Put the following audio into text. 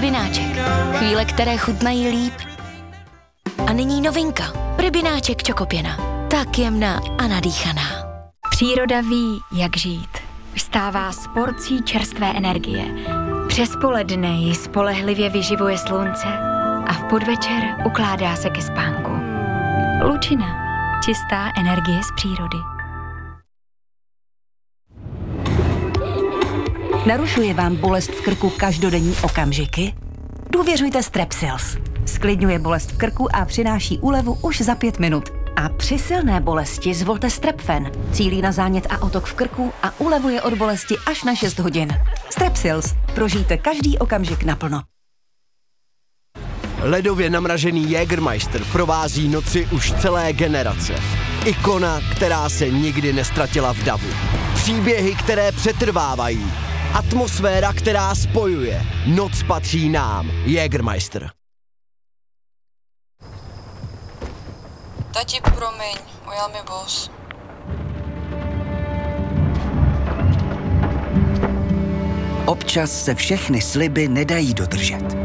Rybináček. Chvíle, které chutnají líp. A nyní novinka. Rybináček čokopěna. Tak jemná a nadýchaná. Příroda ví, jak žít. Vstává s porcí čerstvé energie. Přes poledne ji spolehlivě vyživuje slunce a v podvečer ukládá se ke spánku. Lučina. Čistá energie z přírody. Narušuje vám bolest v krku každodenní okamžiky? Důvěřujte Strepsils. Sklidňuje bolest v krku a přináší úlevu už za 5 minut. A při silné bolesti zvolte Strepfen. Cílí na zánět a otok v krku a ulevuje od bolesti až na 6 hodin. Strepsils. Prožijte každý okamžik naplno. Ledově namražený Jägermeister provází noci už celé generace. Ikona, která se nikdy nestratila v davu. Příběhy, které přetrvávají. Atmosféra, která spojuje. Noc patří nám. Jägermeister. Tati, promiň, ujel mi vůz. Občas se všechny sliby nedají dodržet.